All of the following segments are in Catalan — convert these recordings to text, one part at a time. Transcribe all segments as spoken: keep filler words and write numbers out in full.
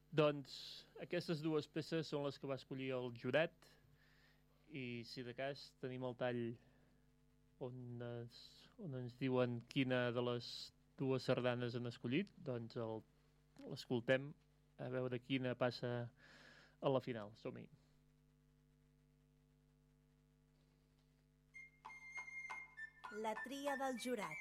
Doncs aquestes dues peces són les que va escollir el jurat i si de cas tenim el tall on, es, on ens diuen quina de les dues sardanes han escollit, doncs el, l'escoltem a veure quina passa a la final. Som-hi. La tria del jurat.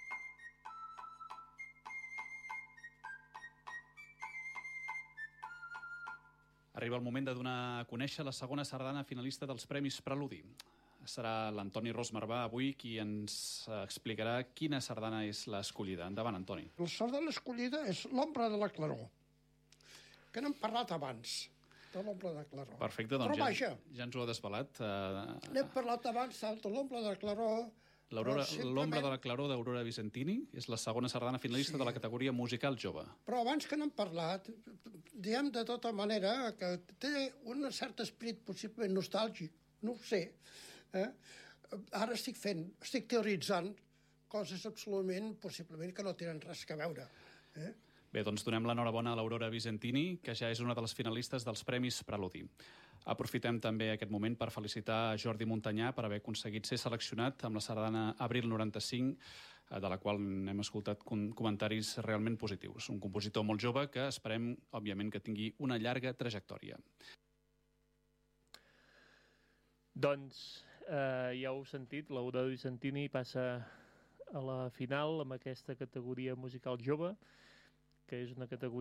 Arriba el moment de donar a conèixer la segona sardana finalista dels Premis Preludi. Serà l'Antoni Ros Marvà avui qui ens explicarà quina sardana és l'escollida. Endavant, Antoni. La sardana escollida és l'Ombra de la Claror, que n'hem parlat abans, de l'Ombra de la Claror. Perfecte, doncs Però ja, vaja, ja ens ho ha desvelat. Uh, n'hem parlat abans de l'Ombra de la Claror. L'Ombra simplement... de la Claror d'Aurora Vicentini és la segona sardana finalista sí. de la categoria musical jove. Però abans que n'hem parlat, diem de tota manera que té un cert esperit possiblement nostàlgic, no ho sé. Eh? Ara estic fent, estic teoritzant coses absolutament, possiblement, que no tenen res a veure. Eh? Bé, doncs donem l'enhorabona a l'Aurora Vicentini, que ja és una de les finalistes dels Premis Preludi. Aprofitem també aquest moment per felicitar a Jordi Montanyà per haver aconseguit ser seleccionat amb la sardana Abril noranta-cinc, de la qual hem escoltat comentaris realment positius. Un compositor molt jove que esperem, òbviament, que tingui una llarga trajectòria. Doncs eh, ja heu sentit, l'Aurora Vicentini passa a la final amb aquesta categoria musical jove, que és una categoria